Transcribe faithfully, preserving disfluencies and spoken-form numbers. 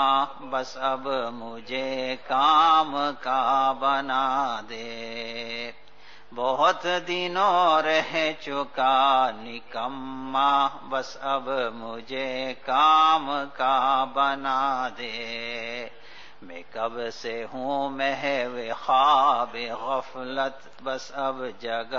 बस अब मुझे काम का बना दे। बहुत दिनों रह चुका निकम्मा, बस अब मुझे काम का बना दे। मैं कब से हूँ महव ख्वाब गफलत, बस अब जगा